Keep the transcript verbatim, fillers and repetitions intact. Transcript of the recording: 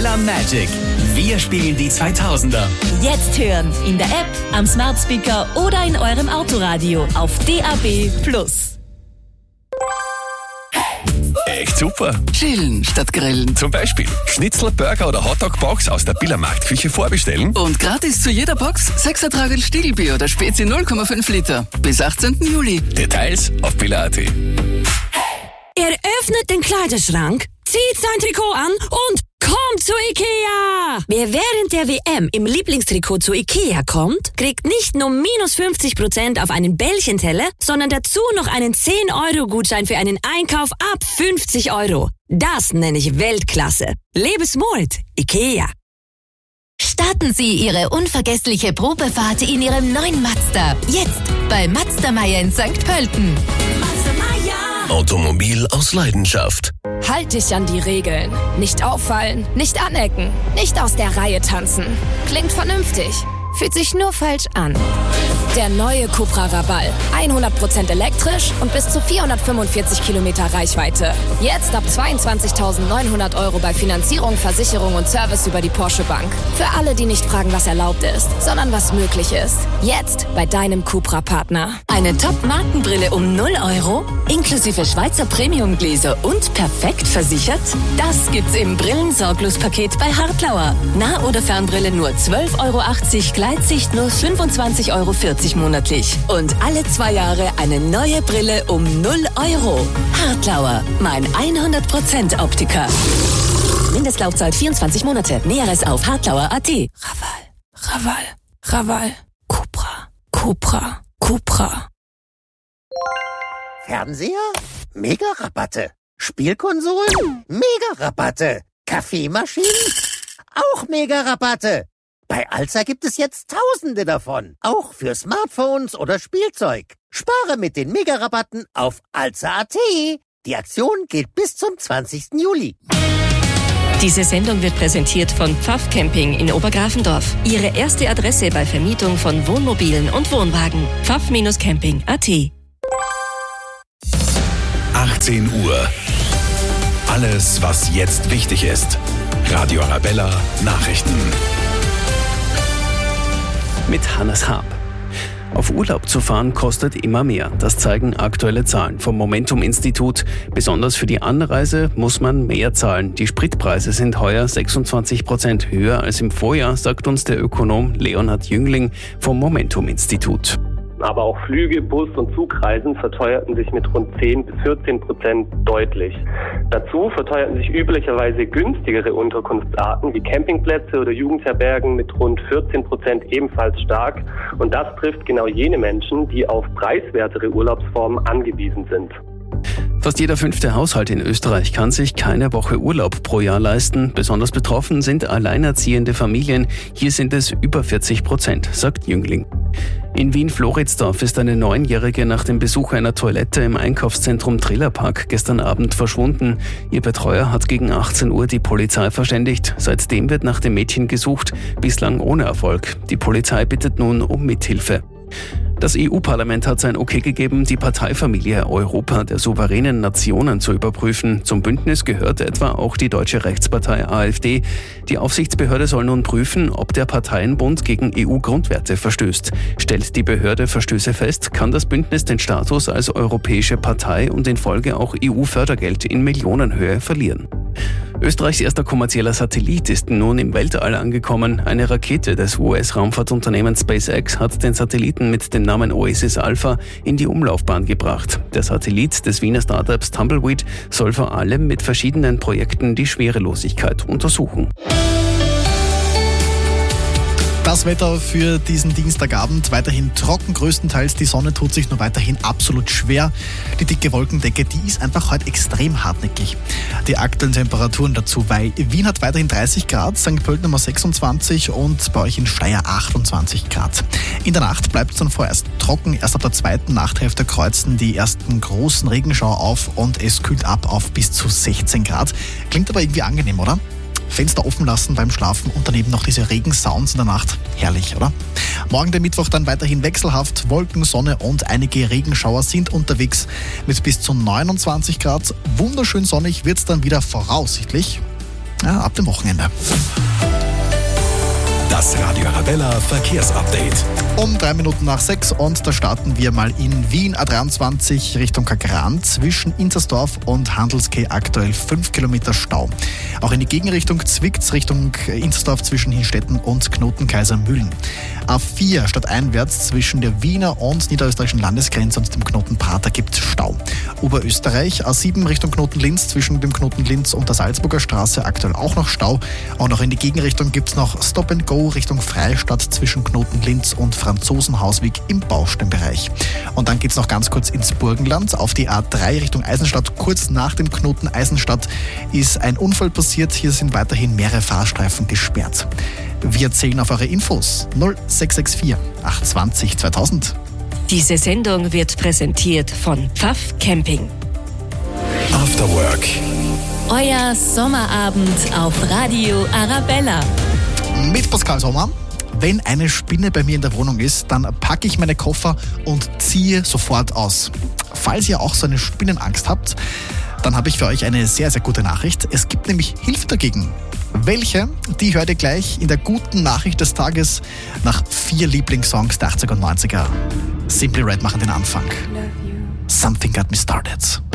Arabella Magic. Wir spielen die zweitausender. Jetzt hören in der App, am Smart Speaker oder in eurem Autoradio auf D A B plus. Echt super. Chillen statt grillen. Zum Beispiel Schnitzel, Burger oder Hotdog-Box aus der Biller Marktküche vorbestellen. Und gratis zu jeder Box sechs Tragel Stiegelbier oder Spezi null Komma fünf Liter. Bis achtzehnten Juli. Details auf biller punkt a t. Er öffnet den Kleiderschrank, zieht sein Trikot an und kommt zu Ikea! Wer während der W M im Lieblingstrikot zu Ikea kommt, kriegt nicht nur minus fünfzig Prozent auf einen Bällchenteller, sondern dazu noch einen zehn Euro Gutschein für einen Einkauf ab fünfzig Euro. Das nenne ich Weltklasse. Lebe smart, Ikea. Starten Sie Ihre unvergessliche Probefahrt in Ihrem neuen Mazda. Jetzt bei Mazda Meier in Sankt Pölten. Mazda Meier. Automobil aus Leidenschaft. Halt dich an die Regeln. Nicht auffallen, nicht anecken, nicht aus der Reihe tanzen. Klingt vernünftig, fühlt sich nur falsch an. Der neue Cupra Raval. hundert Prozent elektrisch und bis zu vierhundertfünfundvierzig Kilometer Reichweite. Jetzt ab zweiundzwanzigtausendneunhundert Euro bei Finanzierung, Versicherung und Service über die Porsche Bank. Für alle, die nicht fragen, was erlaubt ist, sondern was möglich ist. Jetzt bei deinem Cupra-Partner. Eine Top-Markenbrille um null Euro, inklusive Schweizer Premium-Gläser und perfekt versichert? Das gibt's im Brillensorglos-Paket bei Hartlauer. Nah- oder Fernbrille nur zwölf Euro achtzig, Gleitsicht nur fünfundzwanzig Euro vierzig monatlich. Und alle zwei Jahre eine neue Brille um null Euro. Hartlauer, mein hundert Prozent Optiker. Mindestlaufzeit vierundzwanzig Monate. Näheres auf hartlauer punkt a t. Raval, Raval, Raval. Cupra, Cupra, Cupra. Fernseher? Mega-Rabatte. Spielkonsolen? Mega-Rabatte. Kaffeemaschinen? Auch Mega-Rabatte. Bei Alza gibt es jetzt Tausende davon. Auch für Smartphones oder Spielzeug. Spare mit den Mega-Rabatten auf alza punkt a t. Die Aktion geht bis zum zwanzigsten Juli. Diese Sendung wird präsentiert von Pfaff Camping in Obergrafendorf. Ihre erste Adresse bei Vermietung von Wohnmobilen und Wohnwagen. pfaff Camping punkt a t. achtzehn Uhr. Alles, was jetzt wichtig ist. Radio Arabella Nachrichten. Mit Hannes Haab. Auf Urlaub zu fahren kostet immer mehr. Das zeigen aktuelle Zahlen vom Momentum-Institut. Besonders für die Anreise muss man mehr zahlen. Die Spritpreise sind heuer sechsundzwanzig Prozent höher als im Vorjahr, sagt uns der Ökonom Leonhard Jüngling vom Momentum-Institut. Aber auch Flüge, Bus- und Zugreisen verteuerten sich mit rund zehn bis vierzehn Prozent deutlich. Dazu verteuerten sich üblicherweise günstigere Unterkunftsarten wie Campingplätze oder Jugendherbergen mit rund vierzehn Prozent ebenfalls stark. Und das trifft genau jene Menschen, die auf preiswertere Urlaubsformen angewiesen sind. Fast jeder fünfte Haushalt in Österreich kann sich keine Woche Urlaub pro Jahr leisten. Besonders betroffen sind alleinerziehende Familien. Hier sind es über vierzig Prozent, sagt Jüngling. In Wien-Floridsdorf ist eine Neunjährige nach dem Besuch einer Toilette im Einkaufszentrum Trillerpark gestern Abend verschwunden. Ihr Betreuer hat gegen achtzehn Uhr die Polizei verständigt. Seitdem wird nach dem Mädchen gesucht, bislang ohne Erfolg. Die Polizei bittet nun um Mithilfe. Das E U-Parlament hat sein Okay gegeben, die Parteifamilie Europa der souveränen Nationen zu überprüfen. Zum Bündnis gehört etwa auch die deutsche Rechtspartei AfD. Die Aufsichtsbehörde soll nun prüfen, ob der Parteienbund gegen E U-Grundwerte verstößt. Stellt die Behörde Verstöße fest, kann das Bündnis den Status als europäische Partei und in Folge auch E U-Fördergeld in Millionenhöhe verlieren. Österreichs erster kommerzieller Satellit ist nun im Weltall angekommen. Eine Rakete des U S-Raumfahrtunternehmens SpaceX hat den Satelliten mit dem Namen Oasis Alpha in die Umlaufbahn gebracht. Der Satellit des Wiener Startups Tumbleweed soll vor allem mit verschiedenen Projekten die Schwerelosigkeit untersuchen. Das Wetter für diesen Dienstagabend weiterhin trocken, größtenteils. Die Sonne tut sich nur weiterhin absolut schwer. Die dicke Wolkendecke, die ist einfach heute extrem hartnäckig. Die aktuellen Temperaturen dazu, weil Wien hat weiterhin dreißig Grad, Sankt Pölten haben sechsundzwanzig und bei euch in Steyr achtundzwanzig Grad. In der Nacht bleibt es dann vorerst trocken. Erst ab der zweiten Nachthälfte kreuzen die ersten großen Regenschauer auf und es kühlt ab auf bis zu sechzehn Grad. Klingt aber irgendwie angenehm, oder? Fenster offen lassen beim Schlafen und daneben noch diese Regensounds in der Nacht. Herrlich, oder? Morgen der Mittwoch dann weiterhin wechselhaft. Wolken, Sonne und einige Regenschauer sind unterwegs mit bis zu neunundzwanzig Grad. Wunderschön sonnig wird es dann wieder voraussichtlich. ja, ab dem Wochenende. Das Radio Arabella Verkehrsupdate. Um drei Minuten nach sechs und da starten wir mal in Wien A dreiundzwanzig Richtung Kagran. Zwischen Inzersdorf und Handelskeh aktuell fünf Kilometer Stau. Auch in die Gegenrichtung zwickt's Richtung Inzersdorf zwischen Hinstetten und Knoten-Kaisermühlen. A vier stadteinwärts zwischen der Wiener und niederösterreichischen Landesgrenze und dem Knoten Prater gibt Stau. Oberösterreich A sieben Richtung Knoten Linz zwischen dem Knoten Linz und der Salzburger Straße aktuell auch noch Stau. Auch noch in die Gegenrichtung gibt's noch Stop and Go Richtung Freistadt zwischen Knoten Linz und Franzosenhausweg im Bausteinbereich. Und dann geht's noch ganz kurz ins Burgenland. Auf die A drei Richtung Eisenstadt. Kurz nach dem Knoten Eisenstadt ist ein Unfall passiert. Hier sind weiterhin mehrere Fahrstreifen gesperrt. Wir zählen auf eure Infos null sechs sechs vier acht zwei null zweitausend. Diese Sendung wird präsentiert von Pfaff Camping. After Work. Euer Sommerabend auf Radio Arabella. Mit Pascal Sommer. Wenn eine Spinne bei mir in der Wohnung ist, dann packe ich meine Koffer und ziehe sofort aus. Falls ihr auch so eine Spinnenangst habt, dann habe ich für euch eine sehr, sehr gute Nachricht. Es gibt nämlich Hilfe dagegen. Welche? Die hört ihr gleich in der guten Nachricht des Tages nach vier Lieblingssongs der achtziger und neunziger. Simply Red machen den Anfang. Something Got Me Started.